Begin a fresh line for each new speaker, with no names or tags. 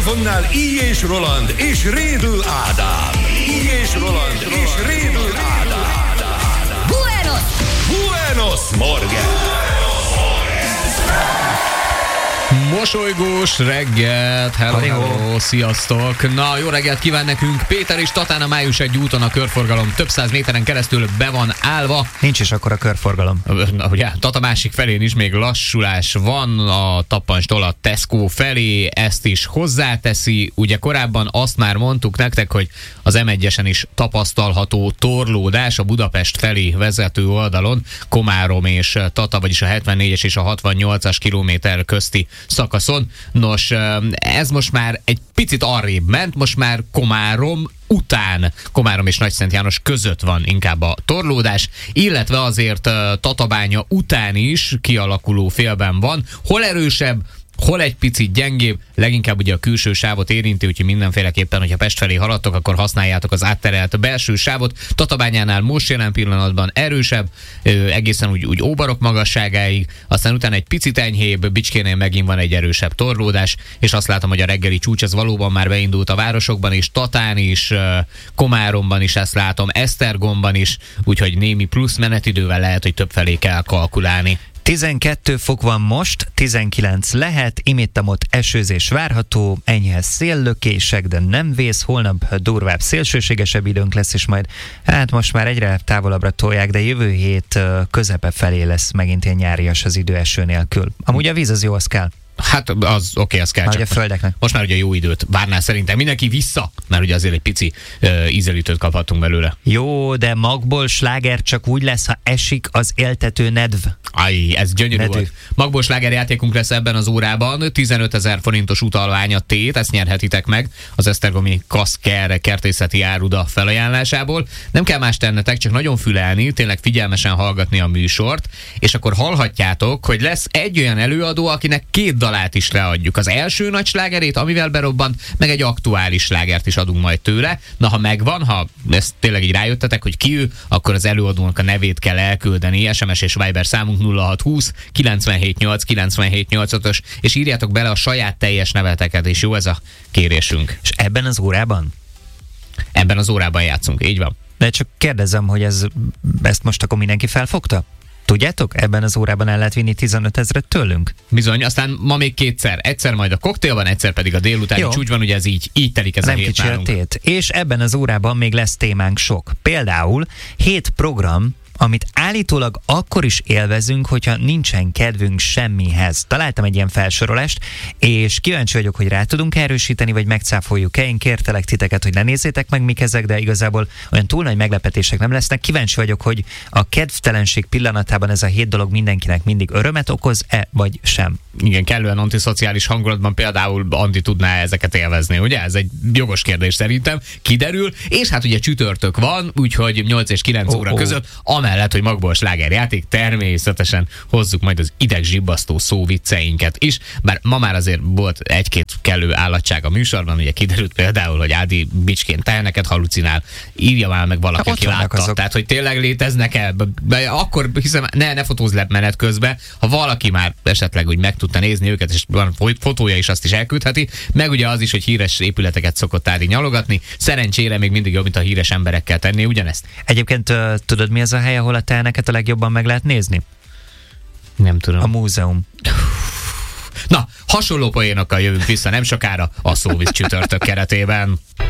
mikrofonnál I. és Roland és Rédl Ádám. I. és Roland és Rédl Ádám. Buenos Morgen!
Mosolygós reggelt, hello, sziasztok! Na, jó reggelt kíván nekünk! Péter és Tatán a Május 1 úton a körforgalom több száz méteren keresztül be van állva.
Nincs is akkor a körforgalom.
Ugye, Tata másik felén is még lassulás van, a Tappanstól a Tesco felé, ezt is hozzáteszi. Ugye korábban azt már mondtuk nektek, hogy az M1-esen is tapasztalható torlódás a Budapest felé vezető oldalon, Komárom és Tata, vagyis a 74-es és a 68-as kilométer közti szakaszon. Nos, ez most már egy picit arrébb ment, most már Komárom után, Komárom és Nagyszent János között van inkább a torlódás, illetve azért Tatabánya után is kialakuló félben van, hol erősebb, hol egy picit gyengébb, leginkább ugye a külső sávot érinti, úgyhogy mindenféleképpen, hogyha Pest felé haladtok, akkor használjátok az átterelt belső sávot. Tatabányánál most jelen pillanatban erősebb, egészen úgy Óbarok magasságáig, aztán utána egy picit enyhébb, Bicskénél megint van egy erősebb torlódás, és azt látom, hogy a reggeli csúcs az valóban már beindult a városokban is, Tatán is, Komáromban is ezt látom, Esztergomban is, úgyhogy némi plusz menetidővel lehet, hogy több felé kell kalkulálni.
12 fok van most, 19 lehet, imittamot esőzés várható, enyhe széllökések, de nem vész, holnap durvább, szélsőségesebb időnk lesz, és majd, hát most már egyre távolabbra tolják, de jövő hét közepe felé lesz megint ilyen nyárias az idő eső nélkül. Amúgy a víz az jó, az kell.
Hát az oké, az kell.
Csak a földeknek.
Most már ugye jó időt várnál szerintem mindenki vissza, mert ugye azért egy pici ízelítőt kaphatunk belőle.
Jó, de magból sláger csak úgy lesz, ha esik az éltető nedv.
Ez gyönyörű volt. Magból sláger játékunk lesz ebben az órában, 15 000 forintos utalvány a tét, ezt nyerhetitek meg az esztergomi Kaszker kertészeti áruda felajánlásából. Nem kell más tennetek, csak nagyon fülelni, tényleg figyelmesen hallgatni a műsort, és akkor hallhatjátok, hogy lesz egy olyan előadó, akinek 2 dalát is leadjuk. Az első nagy slágerét, amivel berobbant, meg egy aktuális slágert is adunk majd tőle. Na, ha megvan, ha ezt tényleg így rájöttetek, hogy ki ő, akkor az előadónak a nevét kell elküldeni. SMS és Viber számunk 0620 978 978-os, és írjátok bele a saját teljes neveteket, és jó ez a kérésünk.
És ebben az órában?
Ebben az órában játszunk, így van.
De csak kérdezem, hogy ezt most akkor mindenki felfogta? Tudjátok, ebben az órában el lehet vinni 15 000 tőlünk?
Bizony, aztán ma még 2-szer. Egyszer majd a koktélban, egyszer pedig a délutáni csúcsban, ugye ez így telik ez
nem
a hét nálunk.
Nem kicsi a tét. És ebben az órában még lesz témánk sok. Például 7 program, amit állítólag akkor is élvezünk, hogyha nincsen kedvünk semmihez. Találtam egy ilyen felsorolást, és kíváncsi vagyok, hogy rá tudunk erősíteni, vagy megcáfoljuk-e. Én kértelek titeket, hogy ne nézzétek meg mik ezek, de igazából olyan túl nagy meglepetések nem lesznek. Kíváncsi vagyok, hogy a kedvtelenség pillanatában ez a 7 dolog mindenkinek mindig örömet okoz-e, vagy sem.
Igen, kellően antiszociális hangulatban például Andi tudná ezeket élvezni, ugye? Ez egy jogos kérdés szerintem, kiderül, és hát ugye csütörtök van, úgyhogy 8 és 9 óra között, amellett, hogy magból slágerjáték, természetesen hozzuk majd az idegzsibbasztó szóvicceinket is, bár ma már azért volt egy-két kellő állatság a műsorban, ugye kiderült például, hogy Ádi Bicskén teheneket halucinál, írja már meg valaki, aki látta. Azok. Tehát, hogy tényleg léteznek-e, akkor hiszem, ne fotózz le menet közben, ha valaki már esetleg úgy meg tudta nézni őket, és van fotója is, azt is elküldheti, meg ugye az is, hogy híres épületeket szokott Ádi nyalogatni, szerencsére még mindig jobb, mint a híres emberekkel tenni ugyanezt.
Egyébként tudod, mi az a hely, ahol a teheneket a legjobban meg lehet nézni?
Nem tudom.
A múzeum.
Na, hasonló poénokkal jövünk vissza nem sokára a Szóvic csütörtök keretében.